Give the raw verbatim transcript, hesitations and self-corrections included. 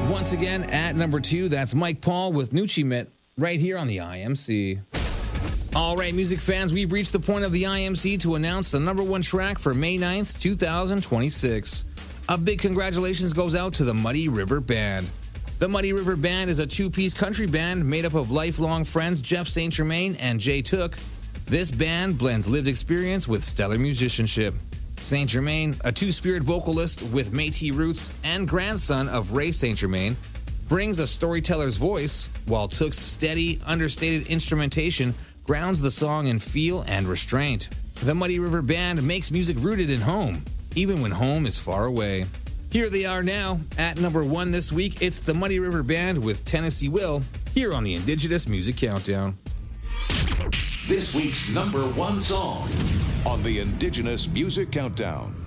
Once again, at number two, that's Mike Paul with Nucci Mit, right here on the I M C. All right, music fans, we've reached the point of the I M C to announce the number one track for May ninth, two thousand twenty-six. A big congratulations goes out to the Muddy River Band. The Muddy River Band is a two-piece country band made up of lifelong friends Jeff Saint Germain and Jay Took. This band blends lived experience with stellar musicianship. Saint Germain, a two-spirit vocalist with Métis roots and grandson of Ray Saint Germain, brings a storyteller's voice, while Took's steady, understated instrumentation grounds the song in feel and restraint. The Muddy River Band makes music rooted in home, even when home is far away. Here they are now. At number one this week, it's the Muddy River Band with Tennessee Will, here on the Indigenous Music Countdown. This week's number one song on the Indigenous Music Countdown.